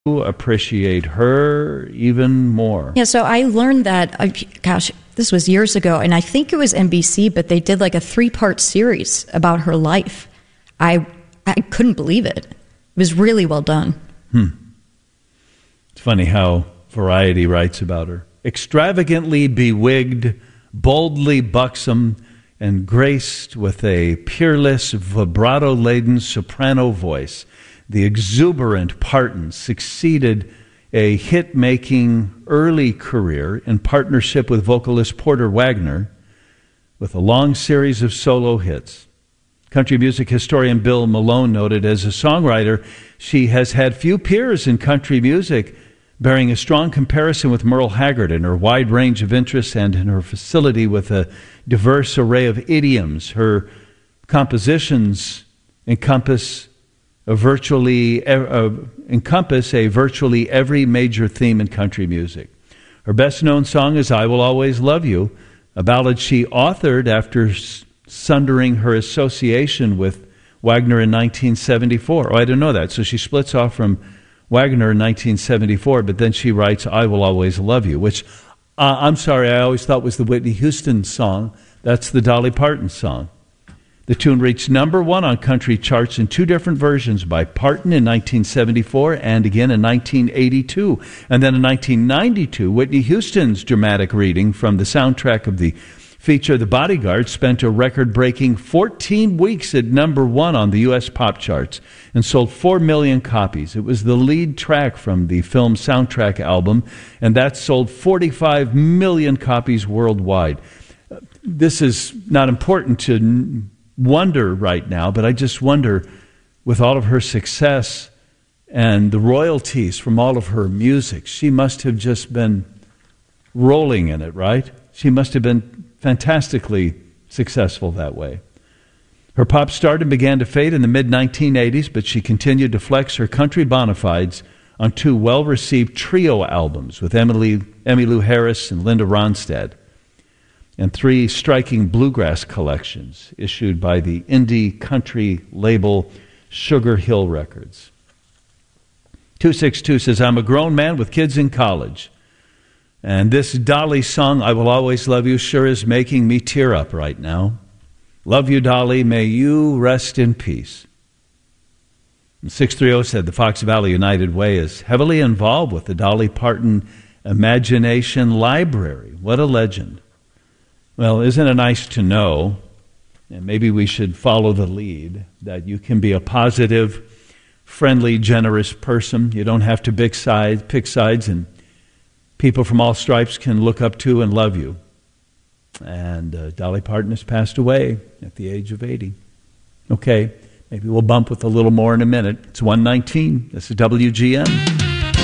appreciate her even more. Yeah, so I learned that, this was years ago, and I think it was NBC, but they did like a 3-part series about her life. I couldn't believe it. It was really well done. It's funny how Variety writes about her. Extravagantly bewigged, boldly buxom, and graced with a peerless, vibrato-laden soprano voice, the exuberant Parton succeeded a hit-making early career in partnership with vocalist Porter Wagoner with a long series of solo hits. Country music historian Bill Malone noted, as a songwriter, she has had few peers in country music, bearing a strong comparison with Merle Haggard in her wide range of interests and in her facility with a diverse array of idioms. Her compositions encompass a virtually every major theme in country music. Her best-known song is "I Will Always Love You," a ballad she authored after sundering her association with Wagner in 1974. Oh, I didn't know that. So she splits off from Wagner in 1974, but then she writes "I Will Always Love You," which, I'm sorry, I always thought was the Whitney Houston song. That's the Dolly Parton song. The tune reached number 1 on country charts in 2 different versions, by Parton in 1974 and again in 1982. And then in 1992, Whitney Houston's dramatic reading from the soundtrack of the feature The Bodyguard spent a record-breaking 14 weeks at number 1 on the U.S. pop charts and sold 4 million copies. It was the lead track from the film soundtrack album, and that sold 45 million copies worldwide. This is not important to wonder right now, but I just wonder, with all of her success and the royalties from all of her music, she must have just been rolling in it, right? She must have been fantastically successful that way. Her pop stardom began to fade in the mid-1980s, but she continued to flex her country bona fides on 2 well-received trio albums with Emmylou Harris and Linda Ronstadt, and 3 striking bluegrass collections issued by the indie country label Sugar Hill Records. 262 says, "I'm a grown man with kids in college, and this Dolly song, 'I Will Always Love You,' sure is making me tear up right now. Love you, Dolly. May you rest in peace." And 630 said, "The Fox Valley United Way is heavily involved with the Dolly Parton Imagination Library." What a legend. Well, isn't it nice to know, and maybe we should follow the lead, that you can be a positive, friendly, generous person. You don't have to pick sides, and people from all stripes can look up to and love you. And Dolly Parton has passed away at the age of 80. Okay, maybe we'll bump with a little more in a minute. It's 1:19. This is WGN.